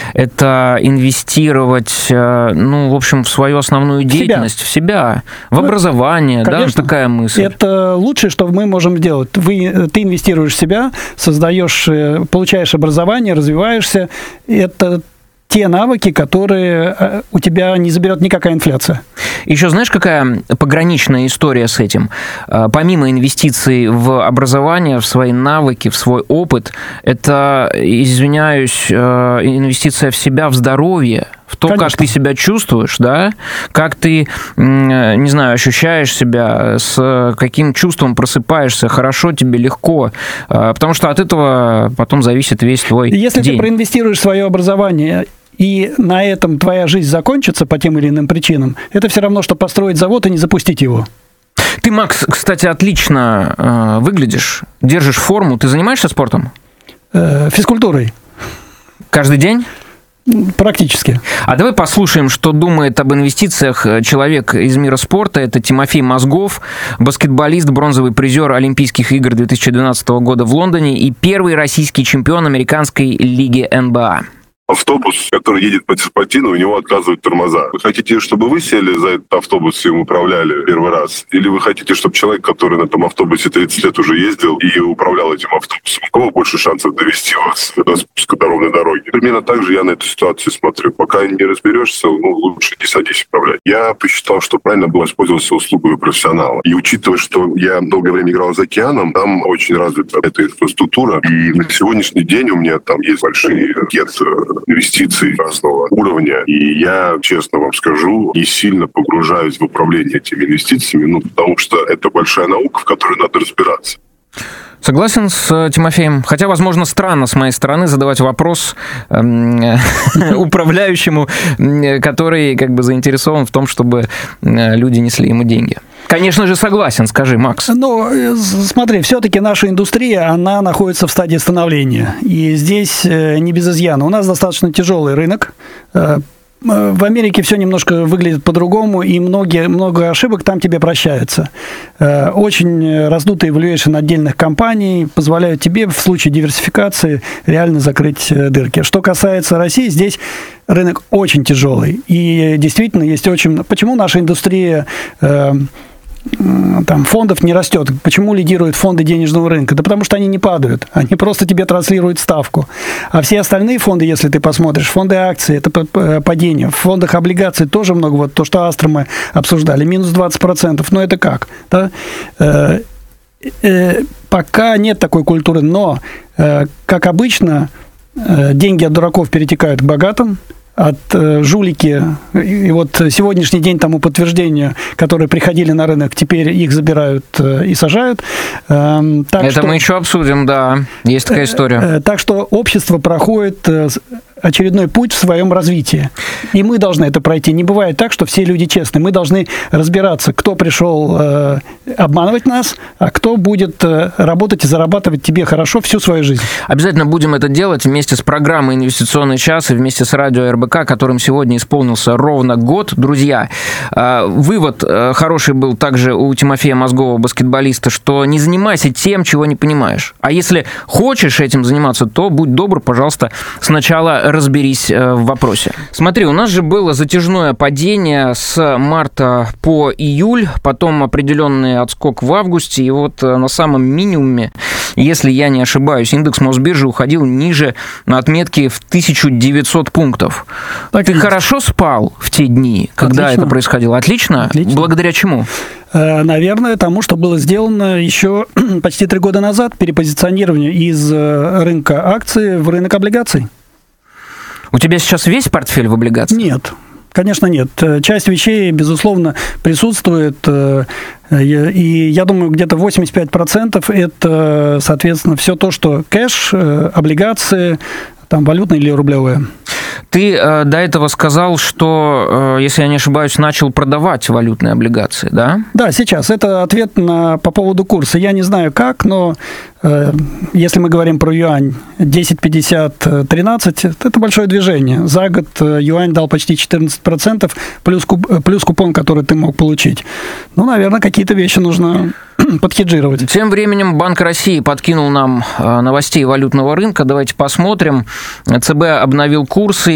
это инвестировать, в общем, в свою основную деятельность, в себя, в образование, конечно, да, такая мысль. Это лучшее, что мы можем сделать. Ты инвестируешь в себя, получаешь образование, развиваешься. Это те навыки, которые у тебя не заберет никакая инфляция. Еще знаешь, какая пограничная история с этим? Помимо инвестиций в образование, в свои навыки, в свой опыт, это, извиняюсь, инвестиция в себя, в здоровье, в то, конечно, как ты себя чувствуешь, да, как ты, не знаю, ощущаешь себя, с каким чувством просыпаешься, хорошо тебе, легко, потому что от этого потом зависит весь твой день. Если ты проинвестируешь в свое образование, и на этом твоя жизнь закончится по тем или иным причинам, это все равно, что построить завод и не запустить его. Ты, Макс, кстати, отлично выглядишь, держишь форму. Ты занимаешься спортом? Физкультурой. Каждый день? Практически. А давай послушаем, что думает об инвестициях человек из мира спорта. Это Тимофей Мозгов, баскетболист, бронзовый призер Олимпийских игр 2012 года в Лондоне и первый российский чемпион американской лиги НБА. Автобус, который едет по серпантину, у него отказывают тормоза. Вы хотите, чтобы вы сели за этот автобус и им управляли первый раз? Или вы хотите, чтобы человек, который на этом автобусе 30 лет уже ездил и управлял этим автобусом, у кого больше шансов довести вас до спуска до ровной дороги? Примерно так же я на эту ситуацию смотрю. Пока не разберешься, лучше не садись управлять. Я посчитал, что правильно было воспользоваться услугой профессионала. И учитывая, что я долгое время играл за океаном, там очень развита эта инфраструктура. И на сегодняшний день у меня там есть большие пакеты инвестиций разного уровня. И я, честно вам скажу, не сильно погружаюсь в управление этими инвестициями, потому что это большая наука, в которой надо разбираться. Согласен с Тимофеем. Хотя, возможно, странно с моей стороны задавать вопрос управляющему, который как бы заинтересован в том, чтобы люди несли ему деньги. Конечно же, согласен, скажи, Макс. Смотри, все-таки наша индустрия, она находится в стадии становления. И здесь не без изъяна. У нас достаточно тяжелый рынок. В Америке все немножко выглядит по-другому, и много ошибок там тебе прощаются. Очень раздутый valuation отдельных компаний позволяют тебе в случае диверсификации реально закрыть дырки. Что касается России, здесь рынок очень тяжелый. И действительно есть очень... Почему наша индустрия... фондов не растет. Почему лидируют фонды денежного рынка? Да потому что они не падают. Они просто тебе транслируют ставку. А все остальные фонды, если ты посмотришь, фонды акций, это падение. В фондах облигаций тоже много. Вот то, что Астра мы обсуждали. Минус 20%. Но это как? Да? Пока нет такой культуры. Но, как обычно, деньги от дураков перетекают к богатым. Жулики, и вот сегодняшний день тому подтверждению, которые приходили на рынок, теперь их забирают и сажают. Мы еще обсудим, да, есть такая история. Так что общество проходит очередной путь в своем развитии. И мы должны это пройти. Не бывает так, что все люди честны. Мы должны разбираться, кто пришел обманывать нас, а кто будет работать и зарабатывать тебе хорошо всю свою жизнь. Обязательно будем это делать вместе с программой «Инвестиционный час» и вместе с радио РБК, которым сегодня исполнился ровно год. Друзья, вывод хороший был также у Тимофея Мозгова, баскетболиста, что не занимайся тем, чего не понимаешь. А если хочешь этим заниматься, то будь добр, пожалуйста, сначала разберись в вопросе. Смотри, у нас же было затяжное падение с марта по июль, потом определенный отскок в августе, и вот на самом минимуме, если я не ошибаюсь, индекс Мосбиржи уходил ниже отметки в 1900 пунктов. Так ты хорошо спал в те дни, когда это происходило? Отлично? Благодаря чему? Наверное, тому, что было сделано еще почти 3 года назад, перепозиционирование из рынка акций в рынок облигаций. У тебя сейчас весь портфель в облигациях? Нет. Конечно, нет. Часть вещей, безусловно, присутствует, и я думаю, где-то 85% это, соответственно, все то, что кэш, облигации, там, валютные или рублевые. Ты до этого сказал, что, если я не ошибаюсь, начал продавать валютные облигации, да? Да, сейчас. Это ответ по поводу курса. Я не знаю как, но если мы говорим про юань 10,50-13, это большое движение. За год юань дал почти 14%, плюс купон, который ты мог получить. Наверное, какие-то вещи нужно подхеджировать. Тем временем Банк России подкинул нам новостей валютного рынка. Давайте посмотрим. ЦБ обновил курсы.